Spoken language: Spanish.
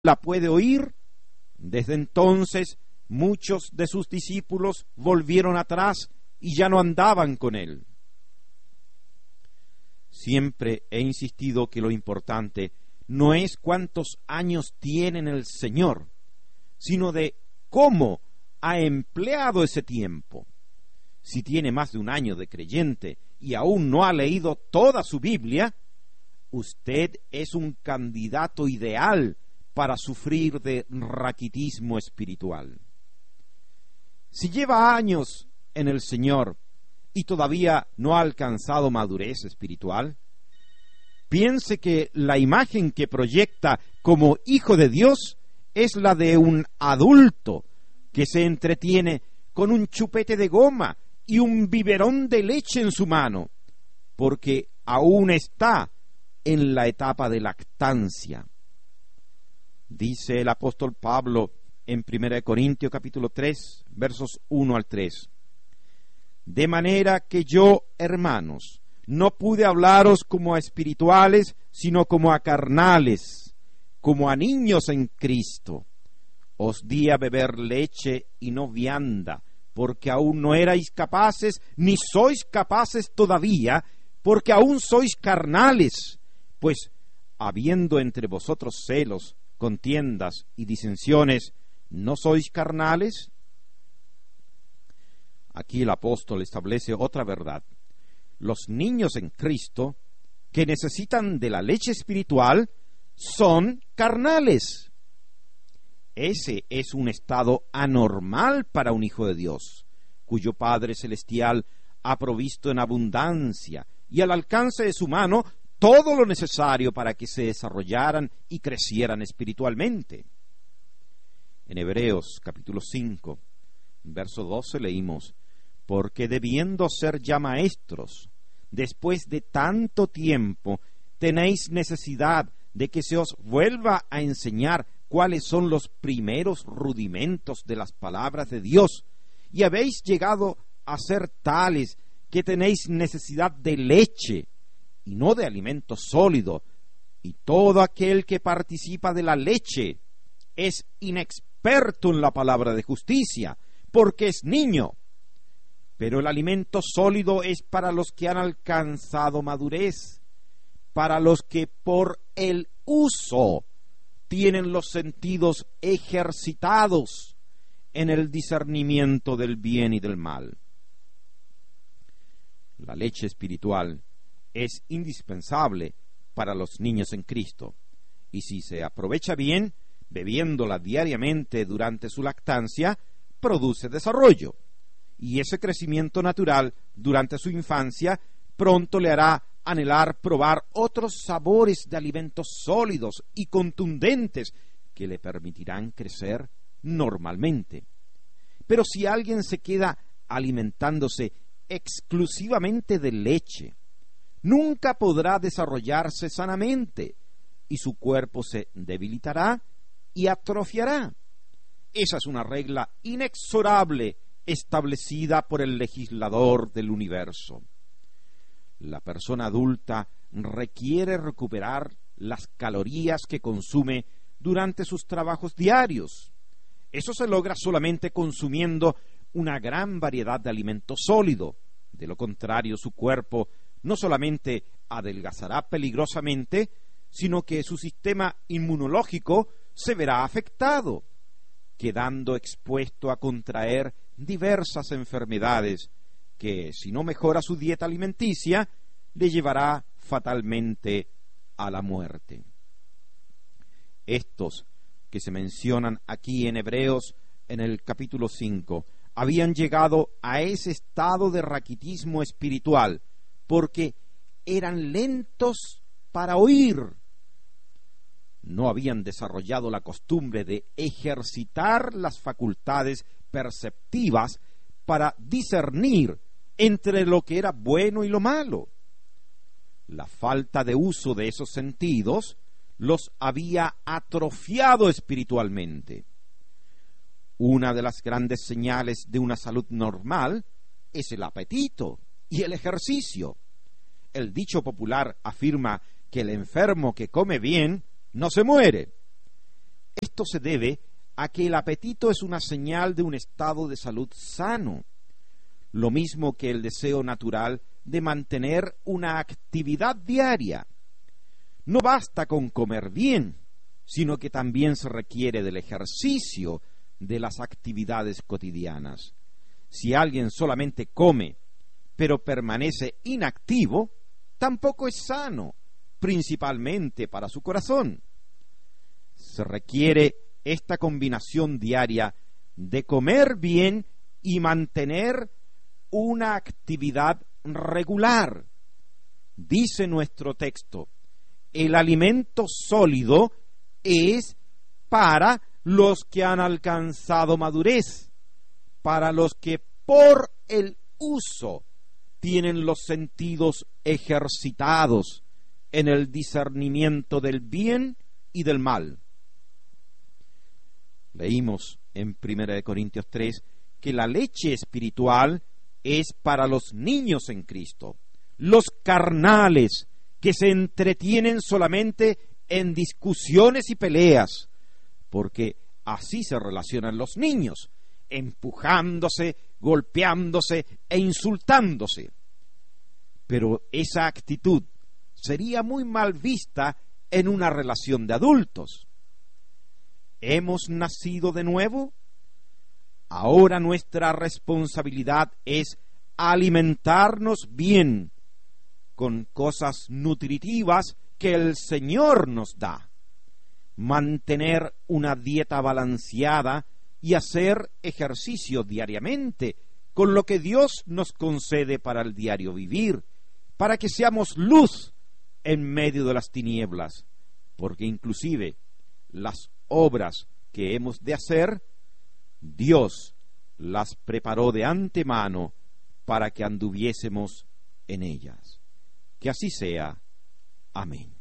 la puede oír. Desde entonces muchos de sus discípulos volvieron atrás y ya no andaban con él. Siempre he insistido que lo importante no es cuántos años tiene en el Señor, sino de cómo ha empleado ese tiempo. Si tiene más de un año de creyente y aún no ha leído toda su Biblia, usted es un candidato ideal para sufrir de raquitismo espiritual. Si lleva años en el Señor y todavía no ha alcanzado madurez espiritual, piense que la imagen que proyecta como hijo de Dios es la de un adulto que se entretiene con un chupete de goma y un biberón de leche en su mano, porque aún está en la etapa de lactancia. Dice el apóstol Pablo en 1 Corintios capítulo 3, versos 1 al 3. De manera que yo, hermanos, no pude hablaros como a espirituales, sino como a carnales, como a niños en Cristo. Os di a beber leche y no vianda, porque aún no erais capaces, ni sois capaces todavía, porque aún sois carnales. Pues, habiendo entre vosotros celos, contiendas y disensiones, ¿no sois carnales? Aquí el apóstol establece otra verdad. Los niños en Cristo, que necesitan de la leche espiritual, son carnales. Ese es un estado anormal para un hijo de Dios, cuyo Padre Celestial ha provisto en abundancia y al alcance de su mano todo lo necesario para que se desarrollaran y crecieran espiritualmente. En Hebreos capítulo 5, verso 12 leímos: porque debiendo ser ya maestros, después de tanto tiempo, tenéis necesidad de que se os vuelva a enseñar cuáles son los primeros rudimentos de las palabras de Dios, y habéis llegado a ser tales que tenéis necesidad de leche, y no de alimento sólido, y todo aquel que participa de la leche es inexperto en la palabra de justicia, porque es niño. Pero el alimento sólido es para los que han alcanzado madurez, para los que por el uso tienen los sentidos ejercitados en el discernimiento del bien y del mal. La leche espiritual es indispensable para los niños en Cristo, y si se aprovecha bien, bebiéndola diariamente durante su lactancia, produce desarrollo, y ese crecimiento natural durante su infancia pronto le hará anhelar probar otros sabores de alimentos sólidos y contundentes que le permitirán crecer normalmente. Pero si alguien se queda alimentándose exclusivamente de leche, nunca podrá desarrollarse sanamente y su cuerpo se debilitará y atrofiará. Esa es una regla inexorable establecida por el legislador del universo. La persona adulta requiere recuperar las calorías que consume durante sus trabajos diarios. Eso se logra solamente consumiendo una gran variedad de alimento sólido. De lo contrario, su cuerpo no solamente adelgazará peligrosamente, sino que su sistema inmunológico se verá afectado, quedando expuesto a contraer diversas enfermedades que, si no mejora su dieta alimenticia, le llevará fatalmente a la muerte. Estos que se mencionan aquí en Hebreos en el capítulo 5 habían llegado a ese estado de raquitismo espiritual porque eran lentos para oír. No habían desarrollado la costumbre de ejercitar las facultades perceptivas para discernir entre lo que era bueno y lo malo. La falta de uso de esos sentidos los había atrofiado espiritualmente. Una de las grandes señales de una salud normal es el apetito y el ejercicio. El dicho popular afirma que el enfermo que come bien no se muere. Esto se debe a que el apetito es una señal de un estado de salud sano, lo mismo que el deseo natural de mantener una actividad diaria. No basta con comer bien, sino que también se requiere del ejercicio de las actividades cotidianas. Si alguien solamente come, pero permanece inactivo, tampoco es sano, principalmente para su corazón. Se requiere esta combinación diaria de comer bien y mantener una actividad regular. Dice nuestro texto: el alimento sólido es para los que han alcanzado madurez, para los que por el uso tienen los sentidos ejercitados en el discernimiento del bien y del mal. Leímos en 1 Corintios 3 que la leche espiritual es para los niños en Cristo, los carnales que se entretienen solamente en discusiones y peleas, porque así se relacionan los niños, empujándose, golpeándose e insultándose. Pero esa actitud sería muy mal vista en una relación de adultos. ¿Hemos nacido de nuevo? Ahora nuestra responsabilidad es alimentarnos bien con cosas nutritivas que el Señor nos da, mantener una dieta balanceada y hacer ejercicio diariamente con lo que Dios nos concede para el diario vivir, para que seamos luz en medio de las tinieblas, porque inclusive las obras que hemos de hacer, Dios las preparó de antemano para que anduviésemos en ellas. Que así sea. Amén.